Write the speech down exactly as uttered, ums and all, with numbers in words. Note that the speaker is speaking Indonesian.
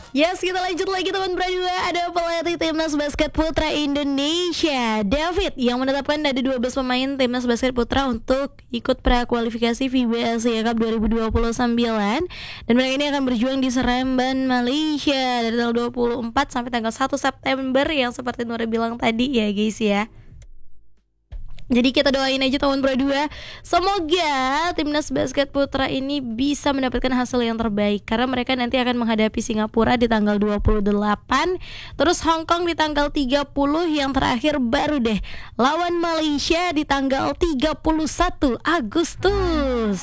Yes, kita lanjut lagi teman berdua. Ada pelatih timnas basket putra Indonesia, David, yang menetapkan ada dua belas pemain timnas basket putra untuk ikut prakualifikasi FIBA Asia Cup dua ribu dua puluh sembilan. Dan mereka ini akan berjuang di Seremban, Malaysia dari tanggal dua puluh empat sampai tanggal satu September yang seperti Nura bilang tadi ya guys ya. Jadi kita doain aja tahun berdua, semoga timnas basket putra ini bisa mendapatkan hasil yang terbaik, karena mereka nanti akan menghadapi Singapura di tanggal dua puluh delapan, terus Hong Kong di tanggal tiga puluh, yang terakhir baru deh lawan Malaysia di tanggal tiga puluh satu Agustus.